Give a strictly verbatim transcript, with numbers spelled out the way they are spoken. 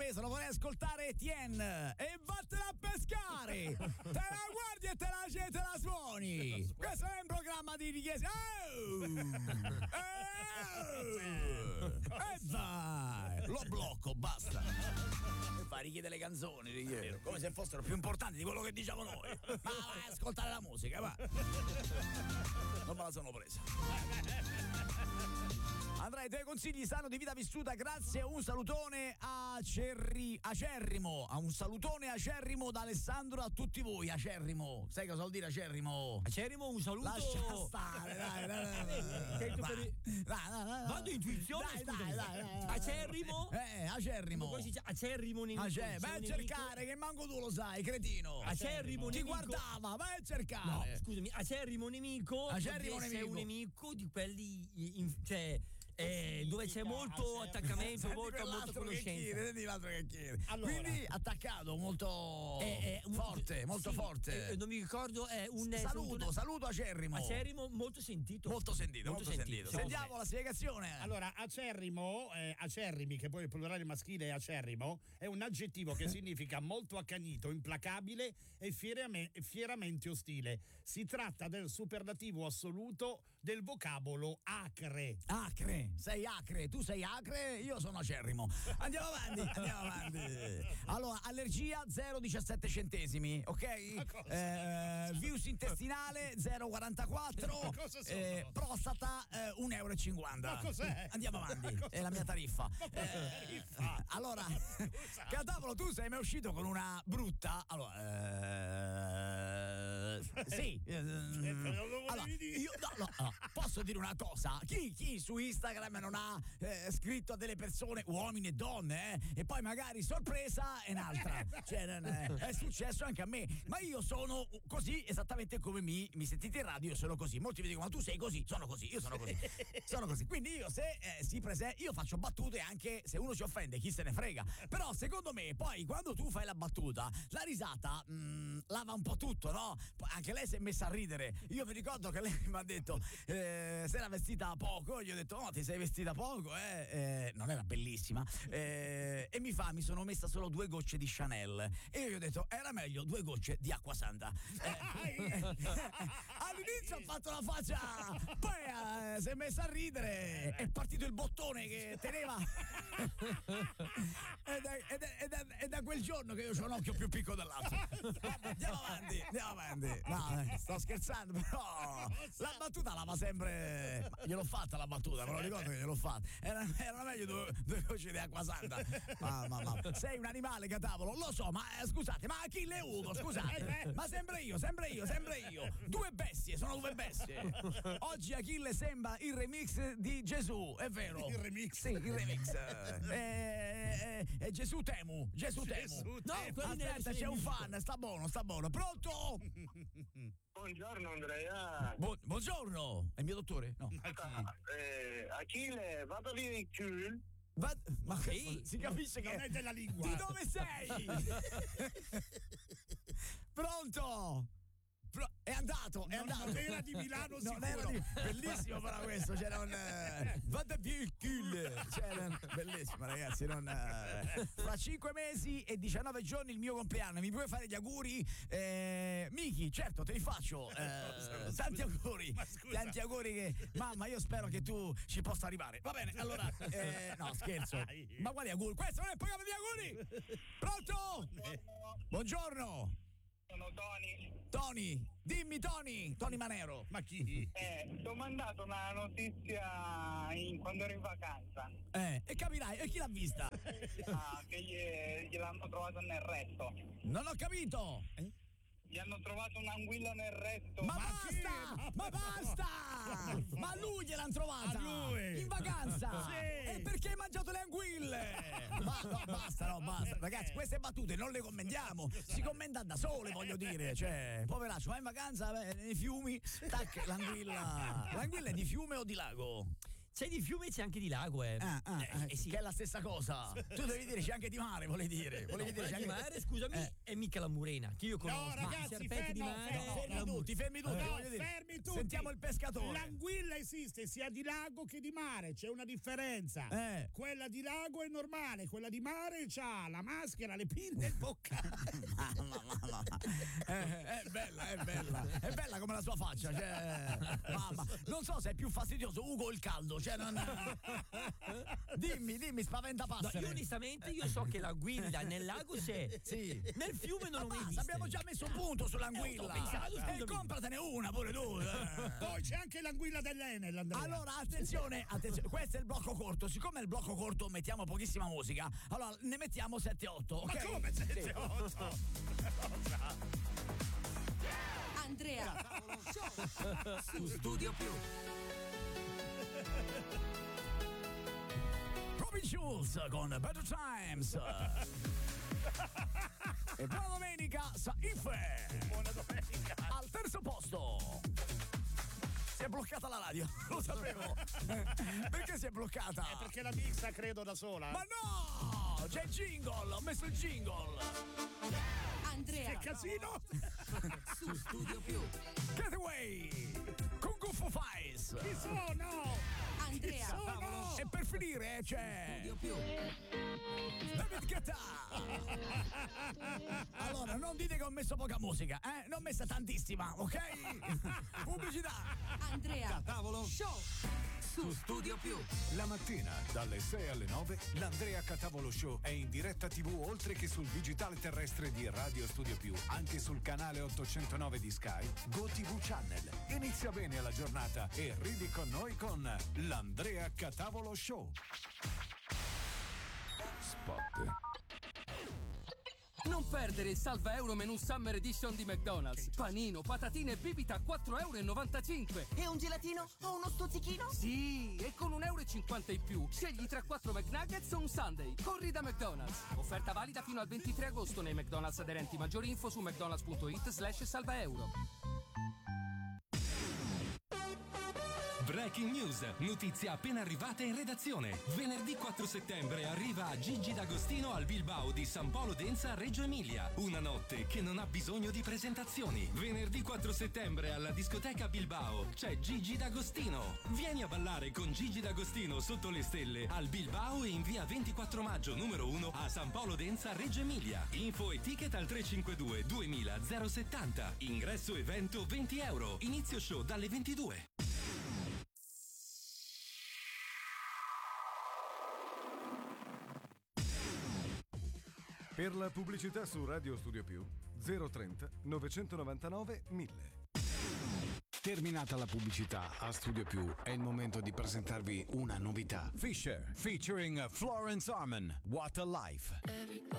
genovese, lo vorrei ascoltare Etienne e vattene a pescare, te la guardi e te la, te la suoni. Questo è un programma di richiesta. Oh! Oh! E vai, lo blocco, basta. E fa richiede le canzoni, richiede, come se fossero più importanti di quello che diciamo noi. Ma vai a ascoltare la musica, va. Non me la sono presa. Andrea, i tuoi consigli sanno di vita vissuta, grazie. Un salutone acerri, acerrimo, a un salutone acerrimo da Alessandro a tutti voi. Acerrimo, sai cosa vuol dire acerrimo? Acerrimo, un saluto. Lascia stare, dai, dai, dai, dai, dai. Vado intuizione, dai, dai, dai, dai. Acerrimo? Eh, acerrimo. Poi si dice acerrimo nemico. Acer- vai a cercare, che manco tu lo sai, cretino. Acerrimo Ti nemico. guardava, vai a cercare. No, scusami, acerrimo nemico. Acerrimo Sei nemico. un nemico di quelli, in, cioè, eh, dove c'è molto attaccamento, molto, molto conoscenza. Senti l'altro che chiede. Allora. Quindi attaccato molto Eh, eh, un- forte, molto sì, forte. eh, non mi ricordo, è un saluto, un- saluto acerrimo. Acerrimo molto sentito. Molto sentito, molto, Molto sentito. sentito. Sentiamo la spiegazione. Allora, acerrimo, eh, acerrimi, che poi il plurale maschile è acerrimo, è un aggettivo che significa molto accanito, implacabile e fierame- fieramente ostile. Si tratta del superlativo assoluto del vocabolo acre. Acre, sei acre, tu sei acre, io sono acerrimo. Andiamo avanti, andiamo avanti. Allora, allergia zero virgola diciassette centesimi, ok? Eh, virus intestinale zero virgola quarantaquattro. Cosa sono? Eh, prostata eh, un euro e cinquanta. Ma cos'è? Andiamo avanti, Ma è la mia tariffa. Ma quale tariffa? Allora, Catavolo, tu sei mai uscito con una brutta? Allora, eh, sì. eh, allora, io, no, no, no, posso dire una cosa? Chi, chi su Instagram non ha eh, scritto a delle persone, uomini e donne, eh, e poi magari sorpresa è un'altra. Cioè, non è, è successo anche a me. Ma io sono così esattamente come mi, mi sentite in radio, io sono così. Molti mi dicono, ma tu sei così, sono così, io sono così. Sono così. Quindi io se eh, si presenta, io faccio battute anche se uno ci offende, chi se ne frega. Però secondo me, poi quando tu fai la battuta, la risata mh, lava un po' tutto, no? Poi anche lei si è messa a ridere. Io mi ricordo che lei mi ha detto eh, se era vestita poco, gli ho detto no, ti sei vestita poco, eh? Eh, non era bellissima. Eh, e mi fa, mi sono messa solo due gocce di Chanel. E io gli ho detto, era meglio due gocce di acqua santa. Eh, eh, all'inizio ho fatto la faccia, poi eh, si è messa a ridere, è partito il bottone che teneva. ed, è, ed, è, ed, è, è da quel giorno che io ho un occhio più piccolo dell'altro. Andiamo avanti, andiamo avanti. No, eh, sto scherzando, però la battuta lava sempre. Ma gliel'ho fatta la battuta, me lo ricordo che gliel'ho fatta. Era, erano meglio due, due gocce di acqua santa. Ma, ma, ma. Sei un animale, Catavolo, lo so, ma eh, scusate, ma Achille e Ugo, scusate. Ma sempre io, sempre io, sempre io. Due bestie, sono due bestie. Oggi Achille sembra il remix di Gesù, è vero? Il remix? Sì, il remix. È, è, è Gesù Temu, Gesù Temu. Gesù No, Temu. aspetta, c'è un fan, sta buono, sta buono. Pronto? Buongiorno Andrea. Bu- buongiorno. È il mio dottore? No. Eh, Achille, vado via il cul. Va- ma Sì. si capisce che Non è della lingua. Di dove sei? Pronto? Pro- è andato, è Non- andato. non era di Milano Non sicuro. era di- bellissimo però questo, c'era un eh, vada via il kill. C'era un- bellissimo ragazzi, non, eh, fra cinque mesi e diciannove giorni il mio compleanno, mi puoi fare gli auguri? Eh, Miki, certo, te li faccio. Eh, tanti auguri. Ma scusa. Tanti auguri che mamma, io spero che tu ci possa arrivare. Va bene, allora eh, no, scherzo. Dai. Ma quali auguri? Questo non è il programma di auguri. Pronto? Buongiorno. Sono Tony. Tony, dimmi Tony, Tony Manero. Ma chi? Eh, ti ho mandato una notizia in- quando ero in vacanza. Eh, e capirai, e chi l'ha vista? Ah, che gli, gliel'hanno trovato nel retto. Non ho capito. Eh? Gli hanno trovato un'anguilla nel retto. Ma, Ma basta! chi? Ma basta! Ma lui gliel'hanno trovata! A lui! In vacanza! Sì! E perché hai mangiato le anguille? Ma no, basta, no, basta. Ragazzi, queste battute non le commentiamo. Si commenta da sole, voglio dire. Cioè, poveraccio, vai in vacanza beh, nei fiumi, tac, l'anguilla. L'anguilla è di fiume o di lago? C'è di fiume e c'è anche di lago, eh. Ah, ah, Eh, eh, eh, sì. Che è la stessa cosa. Tu devi dire c'è anche di mare, volevi dire. Volevi dire c'è di anche mare, scusami, Eh. è mica la murena, che io conosco. No, Ma ragazzi, i serpenti di fermo, mare. fermo, no, Fermi la mu- tutti, fermi tutti. No, voglio dire. fermi tutti. Sentiamo il pescatore. L'anguilla esiste sia di lago che di mare, c'è una differenza. Eh. Quella di lago è normale, quella di mare c'ha la maschera, le pinne e il boccale. Mamma, mamma, mamma. Eh, è bella, è bella. È bella come la sua faccia. Cioè, mamma. Non so se è più fastidioso Ugo o il caldo. Cioè, non... Dimmi, dimmi, spaventa No, passere. io onestamente io so che l'anguilla nel lago c'è. Sì. Nel fiume non Ma l'ho mai basta, vista. abbiamo già messo un punto sull'anguilla. Eh, ho pensato, E scusami. compratene una pure tu. eh. Poi c'è anche l'anguilla dell'Enel, Andrea. Allora, attenzione, attenzione, questo è il blocco corto. Siccome è il blocco corto mettiamo pochissima musica, allora ne mettiamo sette otto, ok? Ma come sette otto? Andrea su Studio Più. Robin Schulz con Better Times. E buona domenica, Saife. Buona domenica. Al terzo posto. Si è bloccata la radio, lo sapevo. Perché si è bloccata? Perché la mixa credo da sola. Ma no! C'è il jingle, ho messo il jingle. Andrea Che casino! su Studio Più. Getaway con Guffo Fais. Chi sono? Andrea Sono! E per finire c'è Studio Più. David Guetta. Allora, non dite che ho messo poca musica, eh? Ne ho messa tantissima, ok? Pubblicità. Andrea Tavolo Show su Studio Più. la mattina dalle sei alle nove l'Andrea Catavolo Show è in diretta tivù oltre che sul digitale terrestre di Radio Studio Più, anche sul canale ottocentonove di Sky, GoTV Channel. Inizia bene la giornata e ridi con noi con l'Andrea Catavolo Show. Spot. Non perdere il salva euro menù Summer Edition di McDonald's. Panino, patatine e bibita a quattro euro e novantacinque. E un gelatino o uno stuzzichino? Sì, e con un euro e cinquanta in più scegli tra quattro McNuggets o un Sunday. Corri da McDonald's. Offerta valida fino al ventitré agosto nei McDonald's aderenti. Maggiori info su mcdonalds.it slash salva euro. Breaking news, notizia appena arrivata in redazione. Venerdì quattro settembre arriva Gigi D'Agostino al Bilbao di San Polo Denza a Reggio Emilia. Una notte che non ha bisogno di presentazioni. Venerdì quattro settembre alla discoteca Bilbao c'è Gigi D'Agostino. Vieni a ballare con Gigi D'Agostino sotto le stelle al Bilbao e in via ventiquattro maggio numero uno a San Polo Denza Reggio Emilia. Info e ticket al tre cinque due duemila zero settanta. Ingresso evento venti euro. Inizio show dalle ventidue. Per la pubblicità su Radio Studio Più zero trenta novecentonovantanove mille. Terminata la pubblicità a Studio Più, è il momento di presentarvi una novità. Fisher, featuring Florence Arman, What a Life.